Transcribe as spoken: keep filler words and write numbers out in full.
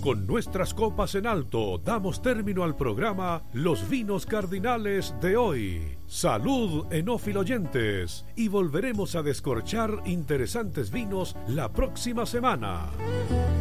Con nuestras copas en alto, damos término al programa Los Vinos Cardinales de hoy. Salud, enófilo oyentes, y volveremos a descorchar interesantes vinos la próxima semana.